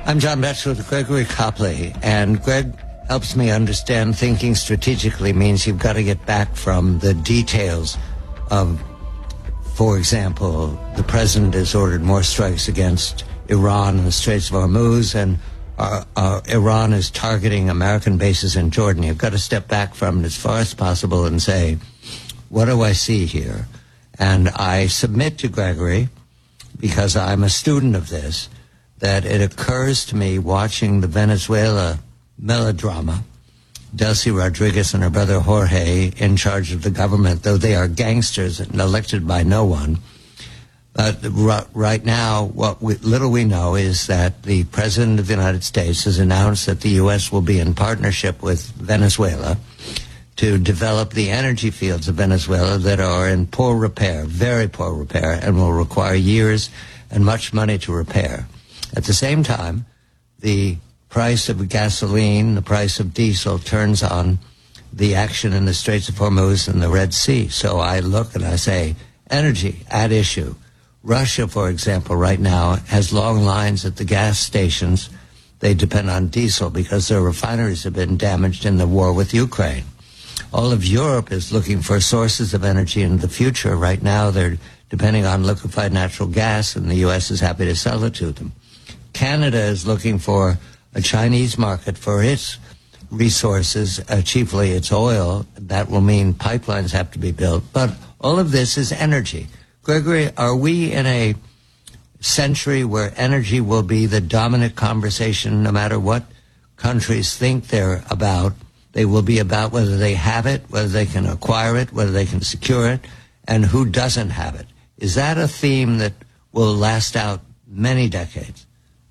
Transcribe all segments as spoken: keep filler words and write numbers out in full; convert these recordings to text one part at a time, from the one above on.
I'm John Betts with Gregory Copley, and Greg helps me understand thinking strategically means you've got to get back from the details of, for example, the president has ordered more strikes against Iran in the Straits of Hormuz, and uh, uh, Iran is targeting American bases in Jordan. You've got to step back from it as far as possible and say, what do I see here? And I submit to Gregory, because I'm a student of this, that it occurs to me watching the Venezuela melodrama, Delcy Rodriguez and her brother Jorge in charge of the government, though they are gangsters and elected by no one. But right now, what we, little we know is that the President of the United States has announced that the U S will be in partnership with Venezuela to develop the energy fields of Venezuela that are in poor repair, very poor repair, and will require years and much money to repair. At the same time, the price of gasoline, the price of diesel turns on the action in the Straits of Hormuz and the Red Sea. So I look and I say, energy at issue. Russia, for example, right now has long lines at the gas stations. They depend on diesel because their refineries have been damaged in the war with Ukraine. All of Europe is looking for sources of energy in the future. Right now, they're depending on liquefied natural gas, and the U S is happy to sell it to them. Canada is looking for a Chinese market for its resources, uh, chiefly its oil. That will mean pipelines have to be built. But all of this is energy. Gregory, are we in a century where energy will be the dominant conversation no matter what countries think they're about? They will be about whether they have it, whether they can acquire it, whether they can secure it, and who doesn't have it. Is that a theme that will last out many decades?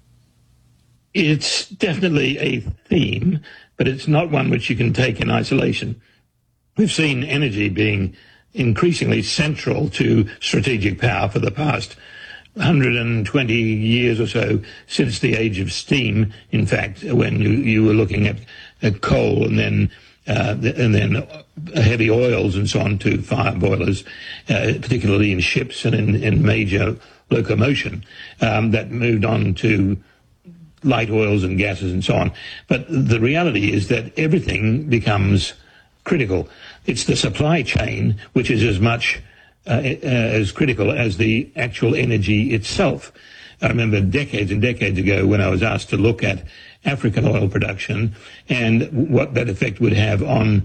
It's definitely a theme, but it's not one which you can take in isolation. We've seen energy being increasingly central to strategic power for the past one hundred twenty years or so, since the age of steam, in fact, when you, you were looking at, at coal and then uh, and then heavy oils and so on to fire boilers, uh, particularly in ships and in, in major locomotion, um, that moved on to light oils and gases and so on. But the reality is that everything becomes critical. It's the supply chain which is as much uh, as critical as the actual energy itself. I remember decades and decades ago when I was asked to look at African oil production and what that effect would have on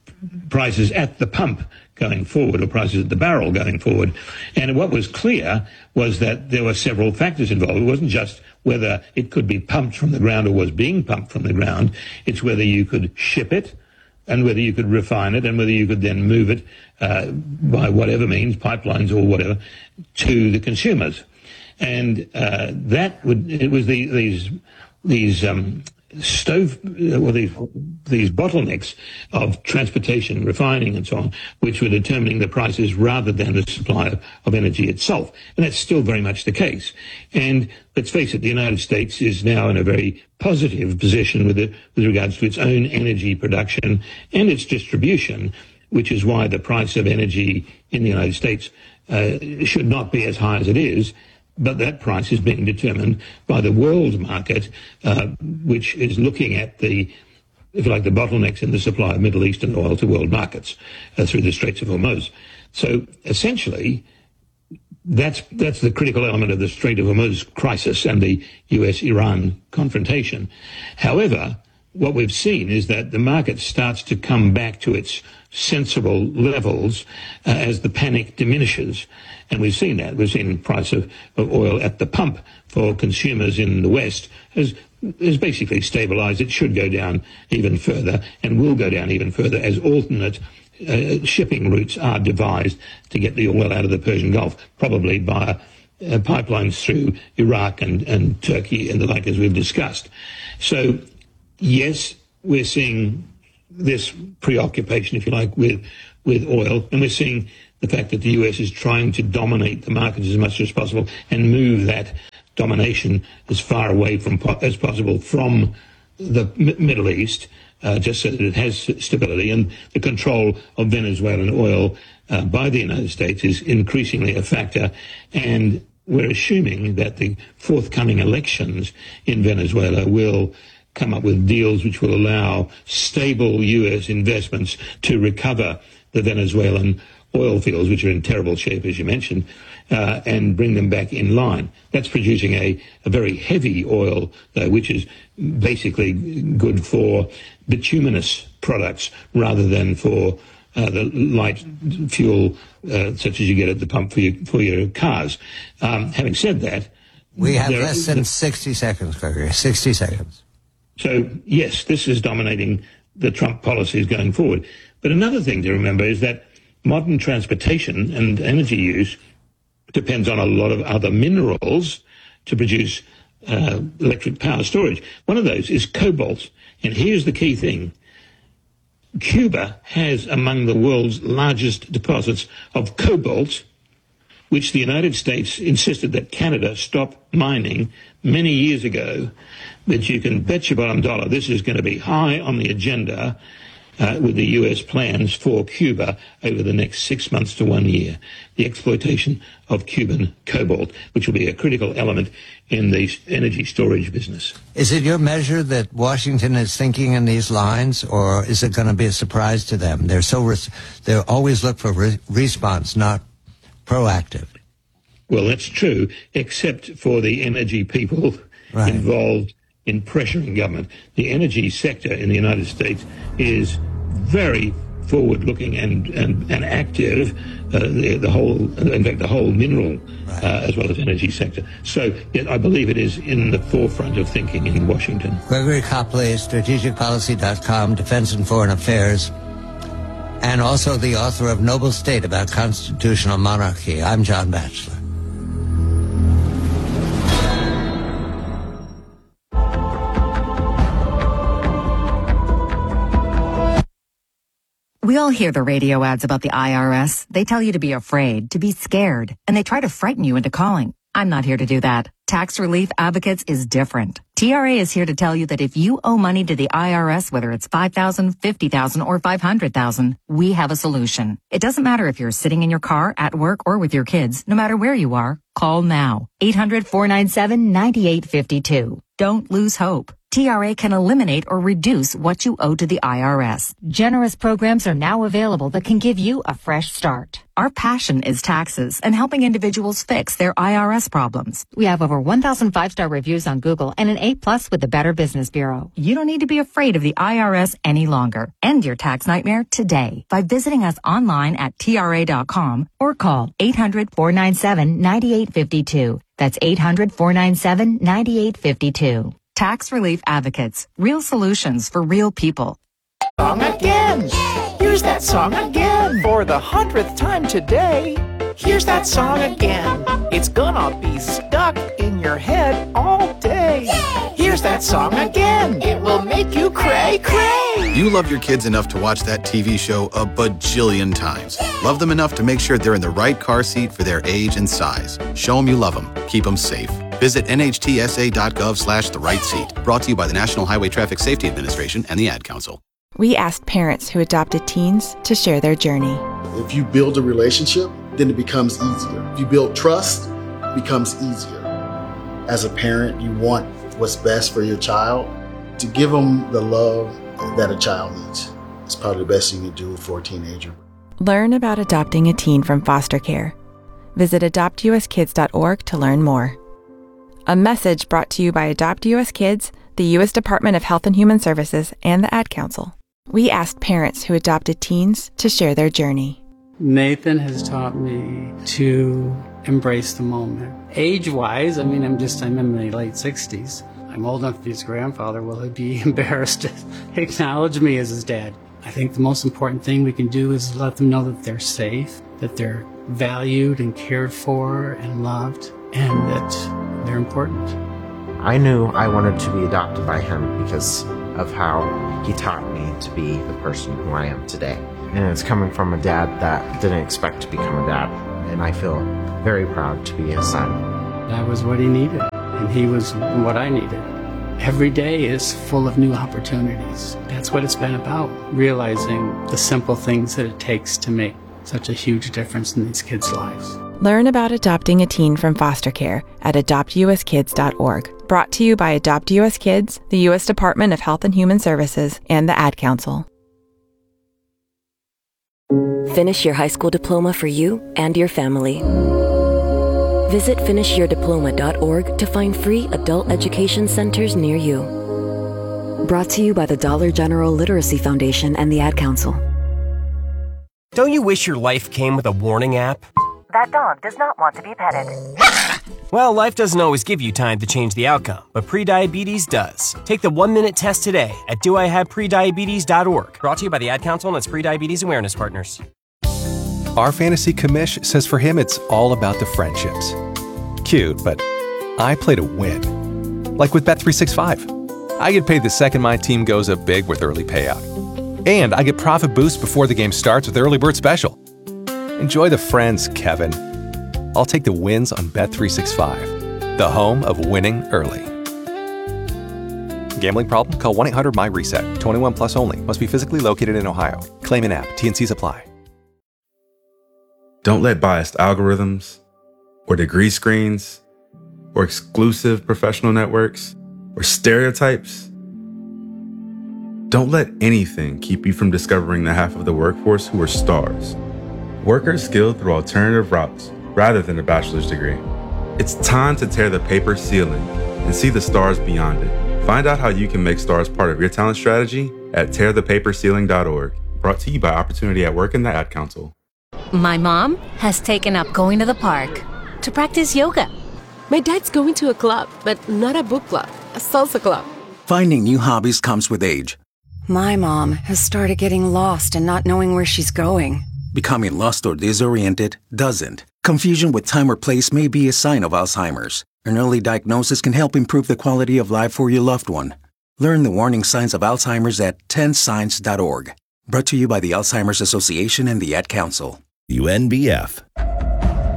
prices at the pump going forward, or prices at the barrel going forward. And what was clear was that there were several factors involved. It wasn't just whether it could be pumped from the ground or was being pumped from the ground. It's whether you could ship it and whether you could refine it and whether you could then move it uh, by whatever means, pipelines or whatever, to the consumers. And uh, that would, it was the, these, these um, stove, well, these, these bottlenecks of transportation, refining and so on, which were determining the prices rather than the supply of, of energy itself. And that's still very much the case. And let's face it, the United States is now in a very positive position with, it, with regards to its own energy production and its distribution, which is why the price of energy in the United States uh, should not be as high as it is. But that price is being determined by the world market, uh, which is looking at the, if you like, the bottlenecks in the supply of Middle Eastern oil to world markets uh, through the Straits of Hormuz. So essentially, that's that's the critical element of the Strait of Hormuz crisis and the U S Iran confrontation. However, what we've seen is that the market starts to come back to its sensible levels uh, as the panic diminishes. And we've seen that. We've seen the price of, of oil at the pump for consumers in the West has, has basically stabilized. It should go down even further and will go down even further as alternate uh, shipping routes are devised to get the oil out of the Persian Gulf, probably by uh, pipelines through Iraq and, and Turkey and the like, as we've discussed. So, yes, we're seeing this preoccupation, if you like, with with oil, and we're seeing the fact that the U S is trying to dominate the markets as much as possible and move that domination as far away from as possible from the M- Middle East, uh, just so that it has stability. And the control of Venezuelan oil uh, by the United States is increasingly a factor. And we're assuming that the forthcoming elections in Venezuela will come up with deals which will allow stable U S investments to recover the Venezuelan oil fields, which are in terrible shape, as you mentioned, uh, and bring them back in line. That's producing a, a very heavy oil, though, which is basically good for bituminous products rather than for uh, the light fuel uh, such as you get at the pump for your, for your cars. Um, having said that... We have less than sixty seconds, Gregory. sixty seconds. So, yes, this is dominating the Trump policies going forward. But another thing to remember is that modern transportation and energy use depends on a lot of other minerals to produce uh, electric power storage. One of those is cobalt. And here's the key thing. Cuba has among the world's largest deposits of cobalt, which the United States insisted that Canada stop mining many years ago. But you can bet your bottom dollar this is going to be high on the agenda uh, with the U S plans for Cuba over the next six months to one year. The exploitation of Cuban cobalt, which will be a critical element in the energy storage business. Is it your measure that Washington is thinking in these lines, or is it going to be a surprise to them? They're so res- they always look for re- response, not proactive. Well, that's true, except for the energy people right. involved in pressuring government. The energy sector in the United States is very forward-looking and, and, and active, uh, the, the whole, in fact, the whole mineral right. uh, as well as energy sector. So yeah, I believe it is in the forefront of thinking in Washington. Gregory Copley, strategic policy dot com, Defense and Foreign Affairs, and also the author of Noble State About Constitutional Monarchy. I'm John Batchelor. We all hear the radio ads about the I R S. They tell you to be afraid, to be scared, and they try to frighten you into calling. I'm not here to do that. Tax Relief Advocates is different. T R A is here to tell you that if you owe money to the I R S, whether it's five thousand dollars, fifty thousand dollars, or five hundred thousand dollars, we have a solution. It doesn't matter if you're sitting in your car, at work, or with your kids. No matter where you are, call now. eight hundred, four nine seven, nine eight five two. Don't lose hope. T R A can eliminate or reduce what you owe to the I R S. Generous programs are now available that can give you a fresh start. Our passion is taxes and helping individuals fix their I R S problems. We have over one thousand five-star reviews on Google and an A plus with the Better Business Bureau. You don't need to be afraid of the I R S any longer. End your tax nightmare today by visiting us online at T R A dot com or call eight hundred, four nine seven, nine eight five two. That's eight hundred, four nine seven, nine eight five two. Tax Relief Advocates. Real solutions for real people. Song again. Here's that song again. For the hundredth time today. Here's that song again. It's gonna be stuck in your head all day. Here's that song again. It will make you cray cray. You love your kids enough to watch that T V show a bajillion times. Love them enough to make sure they're in the right car seat for their age and size. Show them you love them. Keep them safe. Visit N H T S A dot gov slash the right seat. Brought to you by the National Highway Traffic Safety Administration and the Ad Council. We asked parents who adopted teens to share their journey. If you build a relationship, then it becomes easier. If you build trust, it becomes easier. As a parent, you want what's best for your child. To give them the love that a child needs. It's probably the best thing you can do for a teenager. Learn about adopting a teen from foster care. Visit adopt U S kids dot org to learn more. A message brought to you by Adopt U S Kids, the U S Department of Health and Human Services, and the Ad Council. We asked parents who adopted teens to share their journey. Nathan has taught me to embrace the moment. Age-wise, I mean, I'm just, I'm in my late sixties. I'm old enough to be his grandfather. Will he be embarrassed to acknowledge me as his dad? I think the most important thing we can do is let them know that they're safe, that they're valued and cared for and loved, and that they're important. I knew I wanted to be adopted by him because of how he taught me to be the person who I am today. And it's coming from a dad that didn't expect to become a dad. And I feel very proud to be his son. That was what he needed, and he was what I needed. Every day is full of new opportunities. That's what it's been about, realizing the simple things that it takes to make such a huge difference in these kids' lives. Learn about adopting a teen from foster care at adopt u s kids dot org. Brought to you by Adopt U S Kids, the U S Department of Health and Human Services, and the Ad Council. Finish your high school diploma for you and your family. Visit finish your diploma dot org to find free adult education centers near you. Brought to you by the Dollar General Literacy Foundation and the Ad Council. Don't you wish your life came with a warning app? That dog does not want to be petted. Well, life doesn't always give you time to change the outcome, but prediabetes does. Take the one-minute test today at do I have prediabetes dot org. Brought to you by the Ad Council and its Prediabetes Awareness Partners. Our fantasy commish says for him it's all about the friendships. Cute, but I play to win. Like with Bet three sixty-five. I get paid the second my team goes up big with early payout. And I get profit boost before the game starts with Early Bird Special. Enjoy the friends, Kevin. I'll take the wins on Bet three sixty-five, the home of winning early. Gambling problem? Call one eight hundred my reset. twenty-one plus only. Must be physically located in Ohio. Claim in app. T and Cs apply. Don't let biased algorithms or degree screens or exclusive professional networks or stereotypes. Don't let anything keep you from discovering the half of the workforce who are stars. Workers skilled through alternative routes rather than a bachelor's degree. It's time to tear the paper ceiling and see the stars beyond it. Find out how you can make stars part of your talent strategy at tear the paper ceiling dot org. Brought to you by Opportunity at Work and the Ad Council. My mom has taken up going to the park to practice yoga. My dad's going to a club, but not a book club, a salsa club. Finding new hobbies comes with age. My mom has started getting lost and not knowing where she's going. Becoming lost or disoriented doesn't. Confusion with time or place may be a sign of Alzheimer's. An early diagnosis can help improve the quality of life for your loved one. Learn the warning signs of Alzheimer's at ten signs dot org. Brought to you by the Alzheimer's Association and the Ad Council. U N B F.